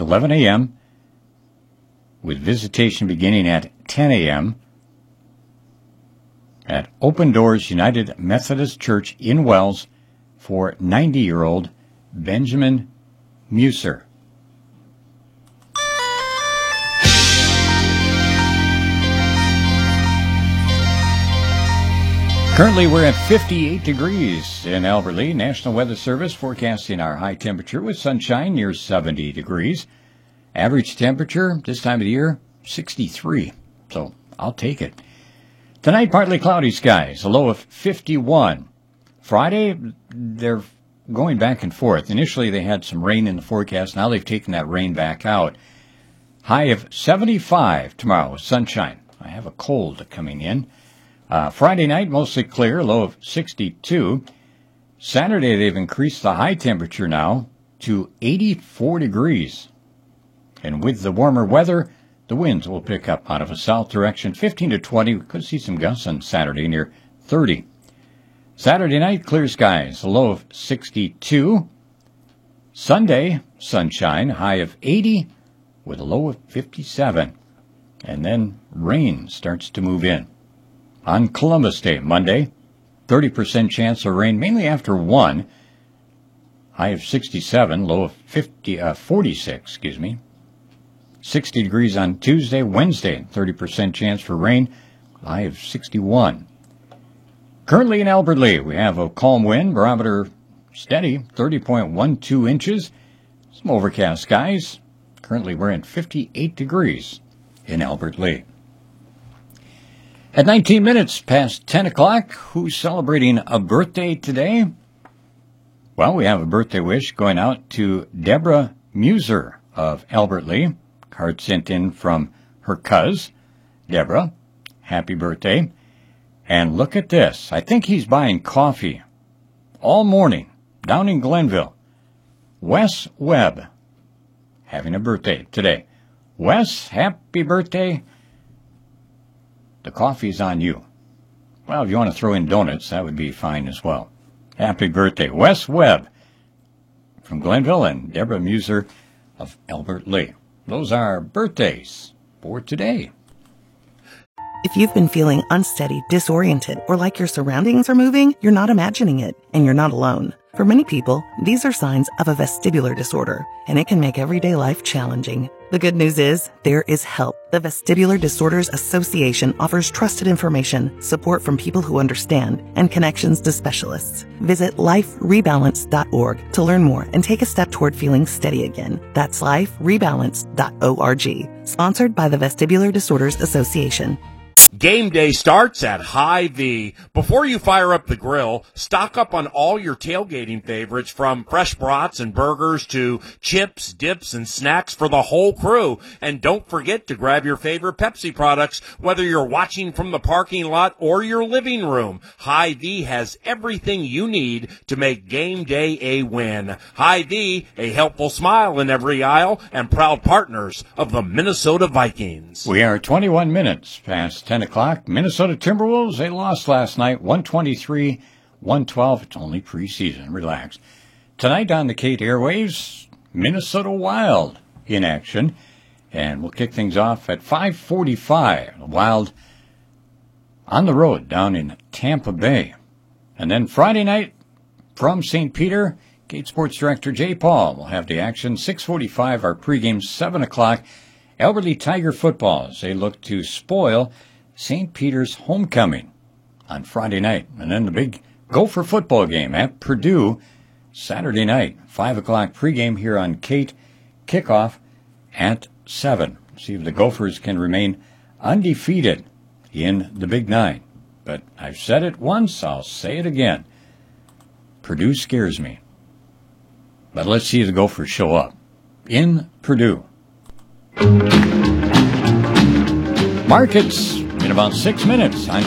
11 a.m., with visitation beginning at 10 a.m. at Open Doors United Methodist Church in Wells for 90-year-old Benjamin Muser. Currently, we're at 58 degrees in Albert Lea. National Weather Service forecasting our high temperature with sunshine near 70 degrees. Average temperature this time of the year, 63. So I'll take it. Tonight, partly cloudy skies, a low of 51. Friday, they're going back and forth. Initially, they had some rain in the forecast. Now they've taken that rain back out. High of 75 tomorrow with sunshine. I have a cold coming in. Friday night, mostly clear, low of 62. Saturday, they've increased the high temperature now to 84 degrees. And with the warmer weather, the winds will pick up out of a south direction, 15 to 20. We could see some gusts on Saturday near 30. Saturday night, clear skies, a low of 62. Sunday, sunshine, high of 80 with a low of 57. And then rain starts to move in. On Columbus Day, Monday, 30% chance of rain, mainly after 1. High of 67, low of 46, 60 degrees on Tuesday, Wednesday, 30% chance for rain, high of 61. Currently in Albert Lea, we have a calm wind, barometer steady, 30.12 inches. Some overcast skies. Currently we're at 58 degrees in Albert Lea. At 19 minutes past 10 o'clock, who's celebrating a birthday today? Well, we have a birthday wish going out to Deborah Muser of Albert Lea. Card sent in from her cuz, Deborah. Happy birthday. And look at this. I think he's buying coffee all morning down in Glenville. Wes Webb having a birthday today. Wes, happy birthday. The coffee's on you. Well, if you want to throw in donuts, that would be fine as well. Happy birthday, Wes Webb from Glenville and Deborah Muser of Albert Lea. Those are birthdays for today. If you've been feeling unsteady, disoriented, or like your surroundings are moving, you're not imagining it, and you're not alone. For many people, these are signs of a vestibular disorder, and it can make everyday life challenging. The good news is, there is help. The Vestibular Disorders Association offers trusted information, support from people who understand, and connections to specialists. Visit liferebalance.org to learn more and take a step toward feeling steady again. That's liferebalance.org. Sponsored by the Vestibular Disorders Association. Game day starts at Hy-Vee. Before you fire up the grill, stock up on all your tailgating favorites, from fresh brats and burgers to chips, dips, and snacks for the whole crew. And don't forget to grab your favorite Pepsi products, whether you're watching from the parking lot or your living room. Hy-Vee has everything you need to make game day a win. Hy-Vee, a helpful smile in every aisle, and proud partners of the Minnesota Vikings. We are 21 minutes past 10 o'clock. Minnesota Timberwolves, they lost last night, 123-112. It's only preseason. Relax. Tonight on the Kate Airwaves, Minnesota Wild in action. And we'll kick things off at 5:45. The Wild on the road down in Tampa Bay. And then Friday night from St. Peter, Kate Sports Director Jay Paul will have the action. 6:45, our pregame, 7 o'clock. Albert Lea Tiger football as they look to spoil St. Peter's homecoming on Friday night. And then the big Gopher football game at Purdue Saturday night. 5 o'clock pregame here on Kate. Kickoff at 7. See if the Gophers can remain undefeated in the Big Nine. But I've said it once, I'll say it again. Purdue scares me. But let's see if the Gophers show up in Purdue. Markets in about 6 minutes.